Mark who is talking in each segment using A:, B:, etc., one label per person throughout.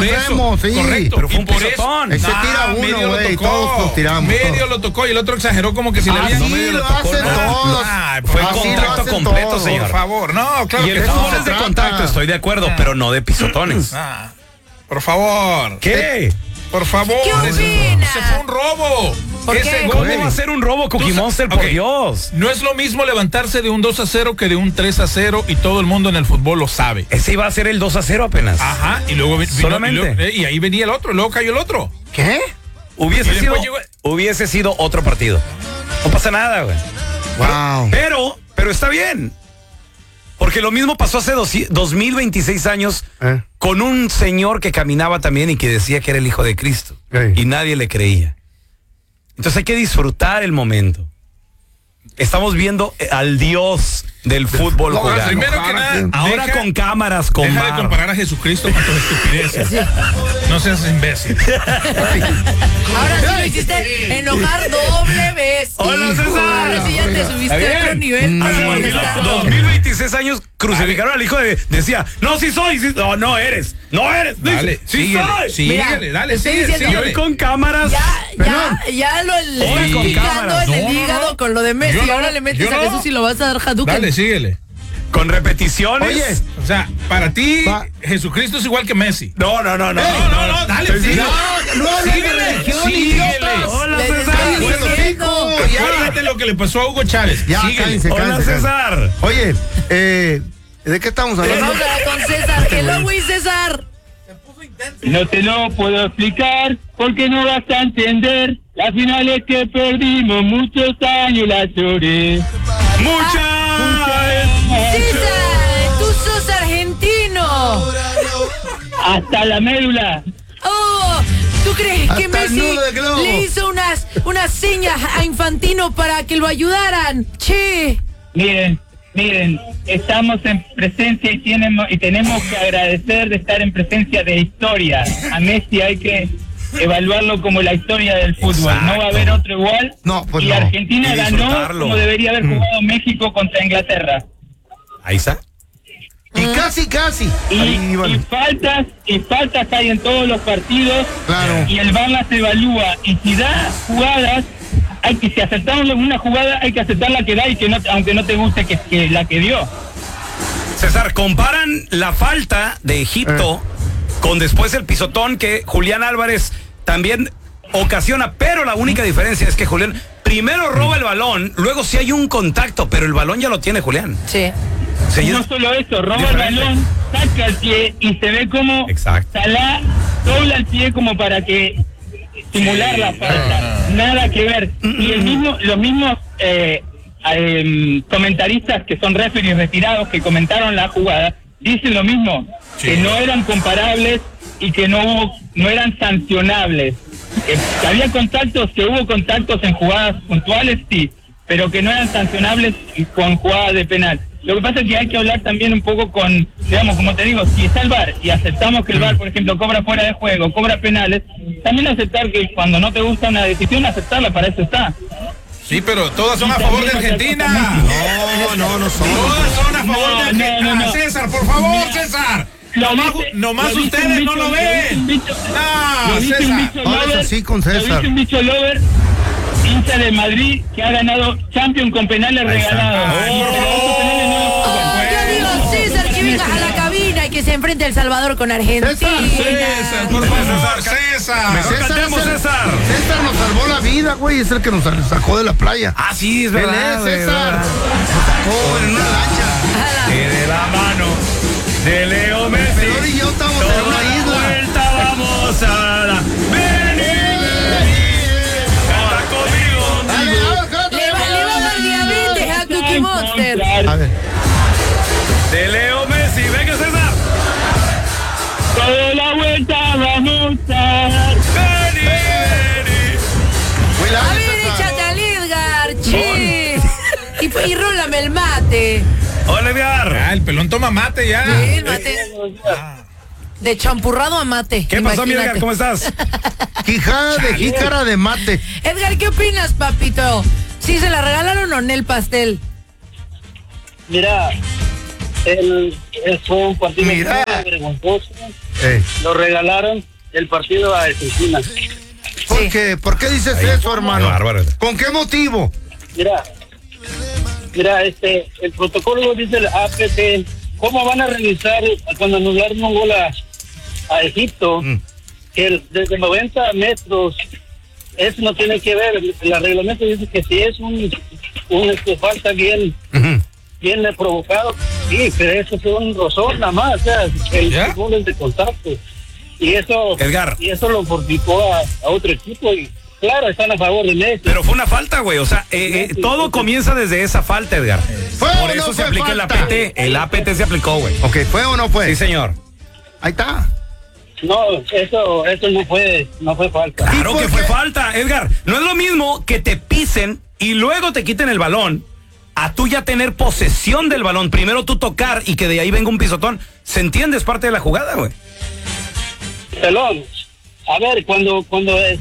A: conocemos, sí.
B: Correcto.
C: Pero fue un
B: por
C: pisotón.
A: Ese tira uno, güey, todos los tiramos.
B: Medio lo tocó y el otro exageró como que si le había...
A: Así lo hacen todos.
C: Fue
A: Así
C: contacto
A: lo hacen
C: completo,
A: todos.
C: señor.
B: Por favor, no, claro
C: Y el
B: que
C: fútbol
B: no.
C: es de
A: trata.
C: contacto, estoy de acuerdo, pero no de pisotones.
B: Por favor.
C: ¿Qué?
B: Por favor.
D: ¿Qué
B: ese
D: opina?
B: fue un robo.
D: ¿Por
B: Ese
D: qué?
B: gol
C: ¿Cómo va a ser un robo, Cookie
B: Tú sa-
C: Monster,
B: Ok.
C: por Dios?
B: No es lo mismo levantarse de un 2-0 que de un 3-0 y todo el mundo en el fútbol lo sabe.
C: Ese iba a ser el 2-0 apenas.
B: Ajá, y luego vino,
C: Solamente.
B: y ahí venía el otro, luego cayó el otro.
A: ¿Qué?
C: Hubiese
B: Y
C: sido,
B: después
C: hubiese sido otro partido. No pasa nada, güey.
A: Wow.
C: Pero está bien. Porque lo mismo pasó hace 2026 años con un señor que caminaba también y que decía que era el hijo de Cristo. Y nadie le creía. Entonces hay que disfrutar el momento. Estamos viendo al Dios del fútbol
B: No,
C: jugando.
B: primero que nada,
C: Ahora con cámaras, con
B: deja de
C: VAR.
B: comparar a Jesucristo con tus estupideces. No seas imbécil.
D: Ahora sí lo hiciste enojar doble vez.
C: Hola, César.
D: Ahora sí ya te subiste a otro nivel.
C: Hace 2026 años crucificaron al hijo de... Decía, no, sí soy. Sí, no eres. No eres.
B: Dale,
C: sí
B: síguele,
C: soy.
B: síguele,
D: Mira,
B: dale,
D: estoy
B: síguele,
D: diciendo-
C: Y hoy con cámaras.
D: Ya lo le
C: Hoy
D: estás
C: con
D: picando
C: cámaras.
D: en el
B: No, no,
D: hígado
B: no.
D: con lo de Messi.
B: Yo no,
D: Ahora le metes
B: yo
D: a
B: no.
D: Jesús y lo vas a dar Hadouken.
B: Dale, síguele.
C: Con repeticiones.
A: Oye.
B: O sea, para ti,
A: Va.
B: Jesucristo es igual que Messi.
C: No,
B: No, dale, síguele. Síguele.
C: Hola,
D: Les
C: César.
D: estoy diciendo.
B: Acuérdate lo que le pasó a Hugo Chávez.
A: Ya,
B: Síguele.
A: cállense,
C: Hola,
A: cállense.
C: César.
A: Oye, ¿de qué estamos hablando?
D: Vamos a con César. Hello, güey, César.
E: No te lo puedo explicar porque no vas a entender. Las finales que perdimos muchos años las lloré.
D: César, tú sos argentino.
E: Hasta la médula.
D: Oh, ¿tú crees que
A: Hasta el
D: Messi
A: nudo de globo.
D: le hizo unas señas a Infantino para que lo ayudaran? Che.
E: Miren, estamos en presencia y tenemos que agradecer de estar en presencia de historia. A Messi hay que evaluarlo como la historia del fútbol.
C: Exacto.
E: No va a haber otro igual.
A: No, pues
E: y
A: no.
E: Argentina
C: Y
E: ganó
C: disfrutarlo.
E: como debería haber jugado México contra Inglaterra.
C: Ahí está.
A: Y casi. Ahí, vale.
E: Y faltas hay en todos los partidos.
A: Claro.
E: Y el VAR las evalúa. Y si da jugadas, si aceptamos una jugada, hay que aceptar la que da y que no, aunque no te guste que la que dio.
C: César, comparan la falta de Egipto con después el pisotón que Julián Álvarez también ocasiona, pero la única diferencia es que Julián primero roba el balón, luego sí hay un contacto, pero el balón ya lo tiene Julián.
D: Sí.
C: O sea,
E: Y
C: ya
E: no
C: es
E: solo eso, roba
C: diferente.
E: el balón, saca el pie y se ve como
C: Exacto.
E: Salah dobla el pie como para que simular la falta. Nada que ver. Y los mismos comentaristas que son referees retirados que comentaron la jugada dicen lo mismo, que no eran comparables y que no eran sancionables. Que había contactos, que hubo contactos en jugadas puntuales, sí, pero que no eran sancionables con jugadas de penal. Lo que pasa es que hay que hablar también un poco con, digamos, como te digo, si está el VAR y aceptamos que el VAR, por ejemplo, cobra fuera de juego, cobra penales, también aceptar que cuando no te gusta una decisión, aceptarla, para eso está.
B: Sí, pero todas son a favor de Argentina.
A: No son.
B: Todas son a favor de Argentina.
E: No.
B: César, por favor, César. Nomás
E: Lo dice
B: ustedes
E: un
B: no lo
E: bicho,
B: ven.
E: lo dice un
B: César.
E: bicho
A: No hables
E: lover,
A: así con
E: lo
A: César.
E: dice un bicho lover, hincha de Madrid, que ha ganado Champions con penales regalados.
B: Ay,
E: Pero esos penales no los
D: Oh,
E: juegan.
D: yo digo, César, que vengas a la cabina y que se enfrente a El Salvador con Argentina.
B: César, por favor, César.
C: Cantemos, César.
A: César nos salvó la vida, güey. Es el que nos sacó de la playa.
C: Ah, sí, es
A: Él
C: verdad.
A: es
C: güey,
A: César.
C: verdad.
A: Nos sacó en una lancha.
C: Que de la mano de Leo Messi.
A: Pero y yo estamos en
C: toda
A: una
C: la
A: isla.
C: vuelta vamos a dar. Vení, canta conmigo.
A: Dale,
D: Le va a dar diabetes a Cookie Monster.
A: a ver.
C: De Leo Messi. Venga, César.
E: Toda la vuelta vamos a dar.
C: Vení.
A: Muy
D: A
A: largo,
D: ver,
A: César.
D: échate al Edgar, che. Y rólame el mate.
C: Hola, Edgar.
B: Ah, el pelón toma mate ya.
D: Sí, el mate. De champurrado a mate.
C: ¿Qué pasó, mi
D: imagínate.
C: Edgar? ¿Cómo estás?
A: Quijada de jícara de mate.
D: Edgar, ¿qué opinas, papito? ¿Sí se la regalaron o no el pastel?
E: Mira, fue un partido
A: Mira.
E: muy vergonzoso. lo regalaron el partido a Argentina.
A: ¿Por qué? ¿Por qué dices eso, hermano? ¿Con qué motivo?
E: Mira, el protocolo dice el APT. ¿Cómo van a revisar cuando anularon un gol a Egipto? Que desde 90 metros, eso no tiene que ver. El reglamento dice que si es un falta bien provocado, sí, pero eso es un rozón nada más. O sea, el gol es de contacto. Y eso,
C: Edgar,
E: y eso lo fortificó a otro equipo y claro, están a favor de Messi.
C: Pero fue una falta, güey. O sea, todo comienza desde esa falta, Edgar. Por eso se aplica el APT. El APT se aplicó, güey.
A: Ok, ¿fue o no fue?
C: Sí, señor.
A: Ahí está.
E: No, eso no fue falta.
C: Claro que fue falta, Edgar. No es lo mismo que te pisen y luego te quiten el balón a tú ya tener posesión del balón. Primero tú tocar y que de ahí venga un pisotón. ¿Se entiende? Es parte de la jugada, güey.
E: Pelón, a ver, cuando lo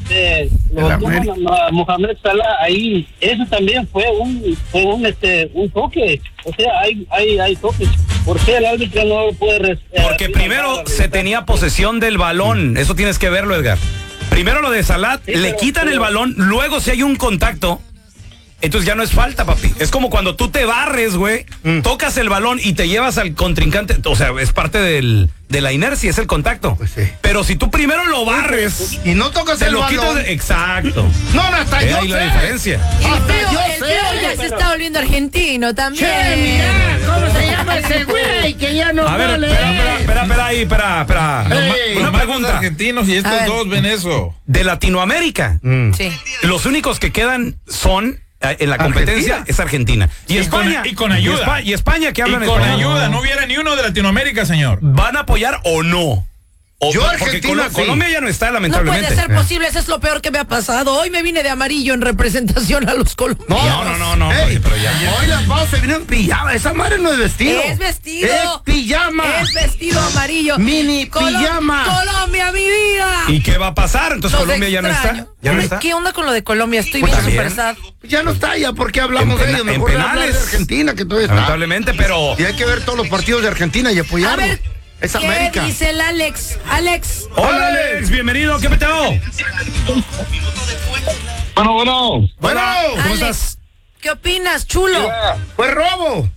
E: toman a Mohamed Salah ahí, eso también fue un toque. O sea, hay toques. ¿Por qué el árbitro no puede
C: Porque primero se tenía posesión del balón. Eso tienes que verlo, Edgar. Primero lo de Salah, le quitan el balón, luego si hay un contacto, entonces ya no es falta, papi. Es como cuando tú te barres, güey, tocas el balón y te llevas al contrincante. O sea, es parte de la inercia, es el contacto.
A: Pues sí.
C: Pero si tú primero lo barres
A: y no tocas el balón.
C: Exacto.
A: No, hasta yo
C: ahí
A: sé.
C: la diferencia.
D: El feo ya se está volviendo argentino también.
A: Che, mira, ¿cómo se llama ese güey que ya no
C: A ver,
A: vale?
C: espera. Una pregunta.
B: Argentinos y estos dos ven eso.
C: De Latinoamérica,
D: Sí.
C: los únicos que quedan son en la competencia es Argentina. Y España.
B: Y con ayuda.
C: Y España que hablan
B: Y con
C: español.
B: ayuda. No hubiera ni uno de Latinoamérica, señor.
C: ¿Van a apoyar o no?
A: Yo
C: porque
A: Argentina, sí.
C: Colombia ya no está,
D: No
C: lamentablemente.
D: puede ser posible, eso es lo peor que me ha pasado. Hoy me vine de amarillo en representación a los colombianos.
C: No,
A: Ey,
C: pero ya.
A: Hoy la Pau se vino en pijama. Esa madre no es vestido.
D: Es vestido.
A: Es pijama.
D: Es vestido amarillo.
A: Mini pijama.
D: Colombia, mi vida.
C: ¿Y qué va a pasar? Entonces
D: Los
C: Colombia ya no está.
D: extraño.
C: ¿Ya no
D: Hombre,
C: está?
D: ¿qué onda con lo de Colombia? Estoy
C: Pues
D: viendo
C: también.
D: súper sad.
A: Ya no está, ya. ¿Por qué hablamos de ellos?
C: En
A: Mejor hablar
C: penales.
A: de Argentina, que todavía está.
C: Lamentablemente, pero.
A: Y hay que ver todos los partidos de Argentina y
D: A
A: apoyarlos.
D: ver,
A: Es
D: ¿qué
A: América.
D: dice el Alex? Alex.
C: Hola, Alex, bienvenido, ¿qué peteo?
E: Bueno.
A: Bueno,
C: ¿Cómo
D: Alex,
C: estás?
D: ¿qué opinas, chulo?
A: fue robo.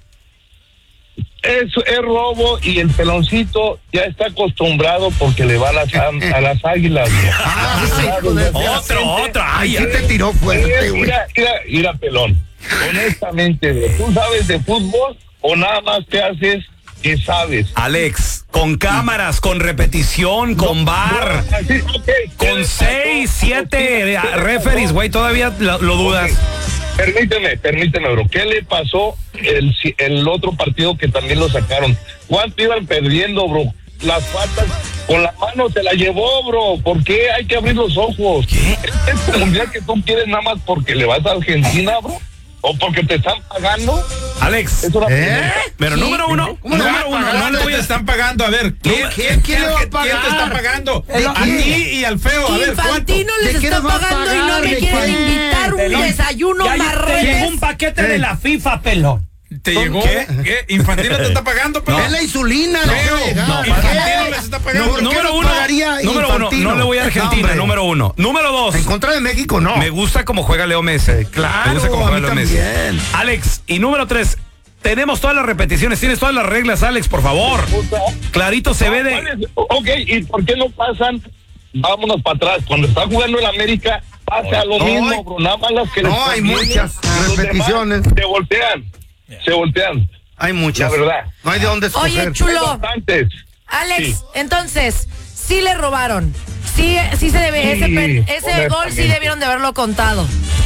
F: Es robo y el peloncito ya está acostumbrado porque le va a las águilas.
A: Hijo de-
C: Otro. Ay,
A: Sí te tiró fuerte, güey.
F: Mira, pelón. Honestamente, ¿tú sabes de fútbol o nada más te haces que sabes?
C: Alex, con cámaras, con repetición, con VAR,
F: Así, okay,
C: con 6, 7 referees, güey, todavía lo dudas.
F: Permíteme, bro. ¿Qué le pasó el otro partido que también lo sacaron? ¿Cuánto iban perdiendo, bro? Las patas con la mano se la llevó, bro. ¿Por qué hay que abrir los ojos?
C: ¿Qué?
F: ¿Es mundial que tú quieres nada más porque le vas a Argentina, bro? ¿O porque te están pagando?
C: Alex,
F: Es una
C: pero
D: ¿Qué?
C: número uno,
A: ¿Cómo le van a pagar?
C: no le voy
B: te
C: a
B: están pagando? A ver,
A: ¿Quién le va a pagar?
B: ¿Quién te está pagando?
A: ¿Quién?
B: A ti y al feo. A ver, ¿cuánto?
D: Infantino les
A: ¿De qué
D: está
A: nos va a
D: pagando y no
A: pagar?
D: me
A: ¿De
D: quieren
A: qué?
D: invitar un
C: Pelón.
D: desayuno
C: Llegó
D: marrones.
C: un paquete de la FIFA, pelón.
B: ¿Te llegó?
C: ¿Qué?
B: ¿Qué? ¿Infantino te está pagando? Pero
A: Es la insulina, no
B: Feo.
A: puede llegar.
B: No,
A: ¿Qué?
B: Infantino les está pagando.
A: ¿por qué
C: Número
A: nos
C: uno,
A: pagaría Infantino?
C: no le voy a Argentina,
A: hombre.
C: número uno. Número dos,
A: En contra de México, no.
C: me gusta cómo juega Leo Messi.
A: Claro,
C: me gusta cómo
A: a
C: juega
A: mí
C: Leo Messi.
A: también.
C: Alex, y número tres, tenemos todas las repeticiones, tienes todas las reglas, Alex, por favor. Clarito se ve de...
F: Ok, ¿y por qué no pasan? Vámonos para atrás. Cuando está jugando el América, pasa lo mismo, bro. Nada más las que
A: No,
F: les
A: hay
F: conviene.
A: muchas
F: Los
A: repeticiones.
F: demás Se voltean.
A: Hay muchas.
F: La verdad.
A: No hay de dónde escoger.
D: Oye, chulo.
F: Bastantes.
D: Alex,
F: Sí.
D: entonces, sí le robaron. Sí se debe, ese gol sí debieron de haberlo contado.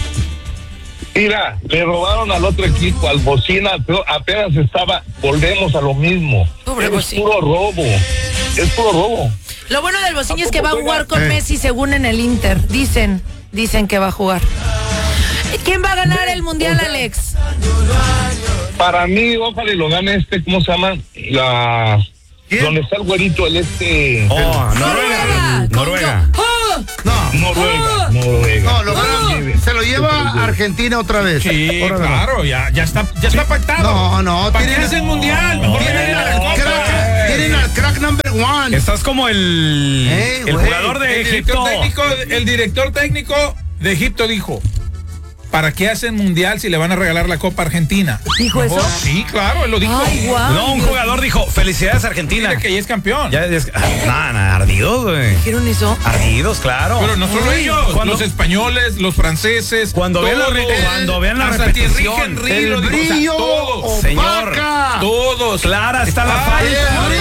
F: Mira, le robaron al otro equipo, al Bocina, pero apenas volvemos a lo mismo.
D: Pobre
F: Es
D: Bocina.
F: puro robo. Es puro robo.
D: Lo bueno del Bocini es que va a jugar con
A: Eh.
D: Messi según en el Inter. Dicen que va a jugar. ¿Quién va a ganar el Mundial, Alex?
F: Para mí, ojalá y lo gane ¿cómo se llama?
A: ¿Quién?
F: Donde está el güerito,
C: Noruega.
D: ¡Oh!
A: No,
F: Noruega.
A: no, se lo lleva a Argentina otra vez.
B: Sí,
A: Ahora
B: claro, ya está pactado.
A: No,
B: ¿Para qué
A: tienen-
B: es el mundial? Mejor
A: Tienen
B: vienen a la
A: al
B: Copa.
A: crack, tienen al crack number one.
C: Estás como el jugador de Egipto.
B: El director técnico de Egipto dijo: ¿para qué hacen mundial si le van a regalar la Copa Argentina?
D: ¿Dijo eso?
B: Sí, claro, él lo dijo.
D: Ay, wow.
C: No, un jugador dijo: felicidades Argentina.
B: Dile que ya es campeón.
C: Ya es, ardidos, güey.
D: ¿Dijeron eso?
C: Ardidos, claro.
B: Pero no solo ellos, los españoles, los franceses.
C: Cuando vean la repetición,
A: el brillo,
C: todos, señor,
B: todos.
C: clara está la falta.